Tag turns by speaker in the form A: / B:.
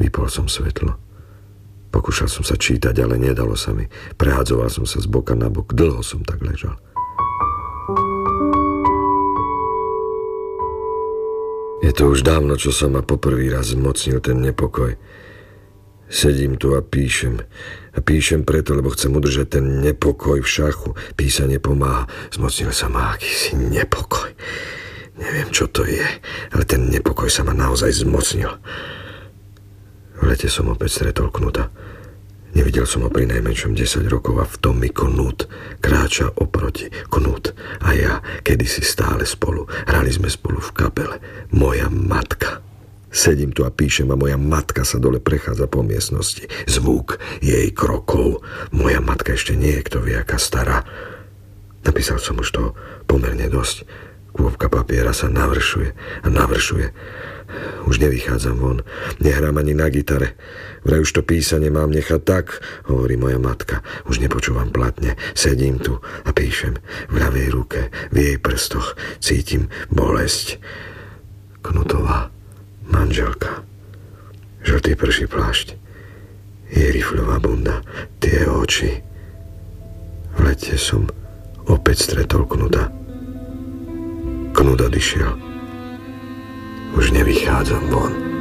A: Vypol som svetlo. Pokúšal som sa čítať, ale nedalo sa mi. Prehádzoval som sa z boka na bok. Dlho som tak ležal. Je to už dávno, čo sa ma poprvý raz zmocnil ten nepokoj. Sedím tu a píšem. A píšem preto, lebo chcem udržať ten nepokoj v šachu. Písanie pomáha. Zmocnil sa ma akýsi nepokoj. Neviem, čo to je, ale ten nepokoj sa ma naozaj zmocnil. V lete som opäť stretol Knuta. Nevidel som ho pri najmenšom 10 rokov a v tom mi Knut kráča oproti. Knut a ja kedysi stále spolu. Hrali sme spolu v kapele. Moja matka. Sedím tu a píšem a moja matka sa dole prechádza po miestnosti. Zvuk jej krokov. Moja matka ešte nie je kto vie aká stará. Napísal som už toho pomerne dosť. Kôpka papiera sa navršuje a navršuje. Už nevychádzam von. Nehrám ani na gitare. Vraj už to písanie mám nechať tak, hovorí moja matka. Už nepočúvam platne. Sedím tu a píšem. V ľavej ruke, v jej prstoch cítim bolesť. Knutová manželka. Žltý prší plášť. Jej rifľová bunda. Tie oči. V lete som opäť stretol Knuta. Knut odišiel. Už nevychádzam von.